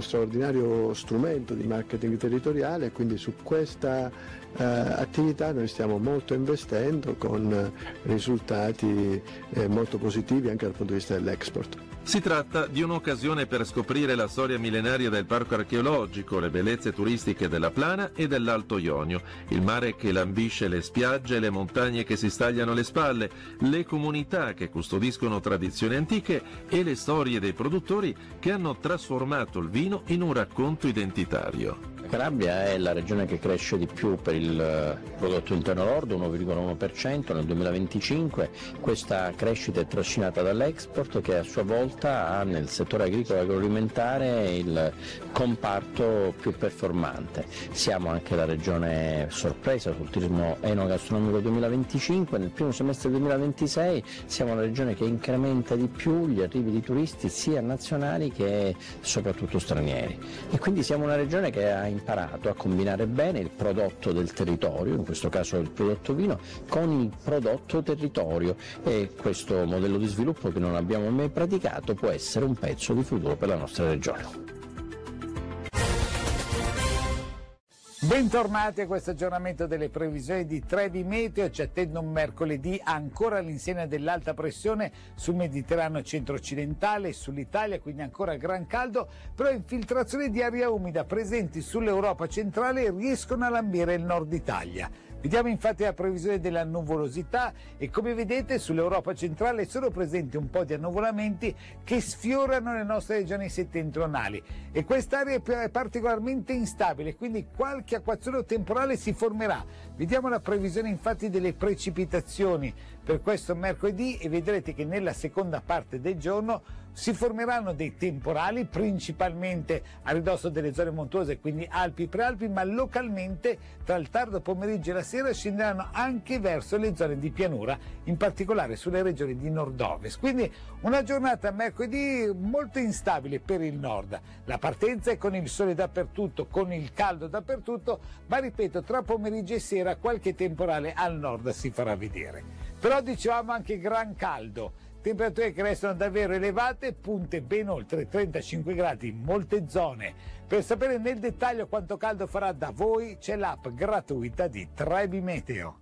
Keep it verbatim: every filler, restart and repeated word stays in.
uno straordinario strumento di marketing territoriale e quindi su questa eh, attività noi stiamo molto investendo con risultati eh, molto positivi anche dal punto di vista dell'export. Si tratta di un'occasione per scoprire la storia millenaria del parco archeologico, le bellezze turistiche della Plana e dell'Alto Ionio, il mare che lambisce le spiagge, le montagne che si stagliano alle spalle, le comunità che custodiscono tradizioni antiche e le storie dei produttori che hanno trasformato il vino in un racconto identitario. Calabria è la regione che cresce di più per il prodotto interno lordo, uno virgola uno per cento nel duemilaventicinque. Questa crescita è trascinata dall'export che a sua volta ha nel settore agricolo e agroalimentare il comparto più performante. Siamo anche la regione sorpresa sul turismo enogastronomico duemilaventicinque. Nel primo semestre duemilaventisei siamo la regione che incrementa di più gli arrivi di turisti sia nazionali che soprattutto stranieri. E quindi siamo una regione che ha imparato a combinare bene il prodotto del territorio, in questo caso il prodotto vino, con il prodotto territorio, e questo modello di sviluppo che non abbiamo mai praticato può essere un pezzo di futuro per la nostra regione. Bentornati a questo aggiornamento delle previsioni di Trevi Meteo. Ci attende un mercoledì ancora all'insegna dell'alta pressione sul Mediterraneo centro-occidentale e sull'Italia, quindi ancora gran caldo, però infiltrazioni di aria umida presenti sull'Europa centrale riescono a lambire il nord Italia. Vediamo infatti la previsione della nuvolosità e come vedete sull'Europa centrale sono presenti un po' di annuvolamenti che sfiorano le nostre regioni settentrionali e quest'area è particolarmente instabile, quindi qualche acquazzone temporale si formerà. Vediamo la previsione infatti delle precipitazioni per questo mercoledì e vedrete che nella seconda parte del giorno si formeranno dei temporali principalmente a ridosso delle zone montuose, quindi Alpi, Prealpi, ma localmente tra il tardo pomeriggio e la sera scenderanno anche verso le zone di pianura, in particolare sulle regioni di nord-ovest. Quindi una giornata mercoledì molto instabile per il nord. La partenza è con il sole dappertutto, con il caldo dappertutto, ma ripeto, tra pomeriggio e sera qualche temporale al nord si farà vedere. Però dicevamo anche gran caldo. Temperature che restano davvero elevate, punte ben oltre trentacinque gradi in molte zone. Per sapere nel dettaglio quanto caldo farà da voi c'è l'app gratuita di Trevi Meteo.